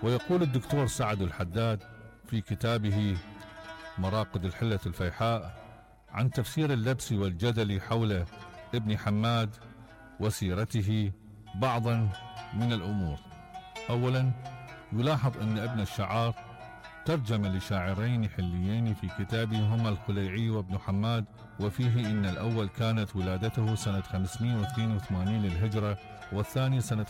ويقول الدكتور سعد الحداد في كتابه مراقد الحلة الفيحاء عن تفسير اللبس والجدل حول ابن حماد وسيرته بعضا من الأمور. أولا، يلاحظ أن ابن الشعار ترجم لشاعرين حليين في كتابهما الخليعي وابن حماد، وفيه إن الأول كانت ولادته سنة 582 للهجرة والثاني سنة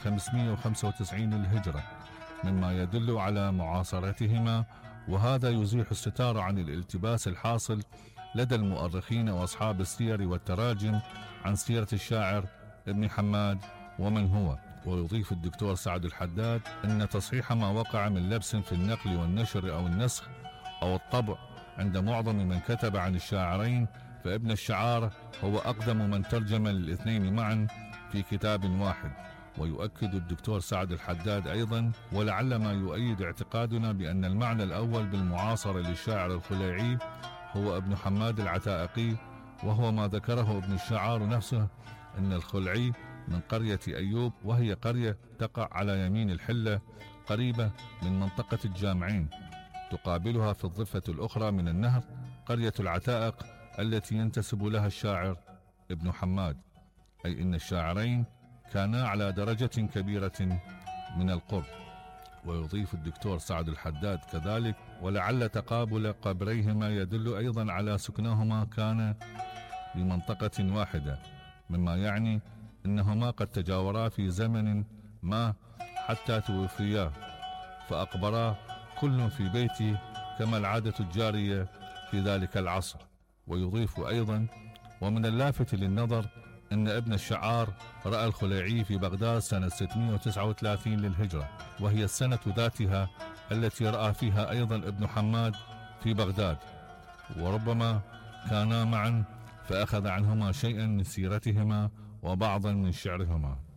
595 للهجرة، مما يدل على معاصرتهما، وهذا يزيح الستار عن الالتباس الحاصل لدى المؤرخين وأصحاب السير والتراجم عن سيرة الشاعر ابن حماد ومن هو. ويضيف الدكتور سعد الحداد أن تصحيح ما وقع من لبس في النقل والنشر أو النسخ أو الطبع عند معظم من كتب عن الشاعرين، فابن الشعار هو أقدم من ترجم للاثنين معا في كتاب واحد. ويؤكد الدكتور سعد الحداد أيضا، ولعل ما يؤيد اعتقادنا، بأن المعنى الأول بالمعاصرة للشاعر الخليعي هو ابن حماد العتائقي، وهو ما ذكره ابن الشعار نفسه أن الخلعي من قرية أيوب، وهي قرية تقع على يمين الحلة قريبة من منطقة الجامعين، تقابلها في الضفة الأخرى من النهر قرية العتائق التي ينتسب لها الشاعر ابن حماد، أي أن الشاعرين كانا على درجة كبيرة من القرب. ويضيف الدكتور سعد الحداد كذلك، ولعل تقابل قبريهما يدل أيضا على سكنهما كان بمنطقة واحدة، مما يعني أنهما قد تجاورا في زمن ما حتى توفيا، فأقبرا كل في بيته كما العادة الجارية في ذلك العصر. ويضيف أيضا: ومن اللافت للنظر أن ابن الشعار رأى الخليعي في بغداد سنة 639 للهجرة، وهي السنة ذاتها التي رأى فيها أيضا ابن حماد في بغداد، وربما كانا معا فأخذ عنهما شيئا من سيرتهما وبعضا من شعرهما.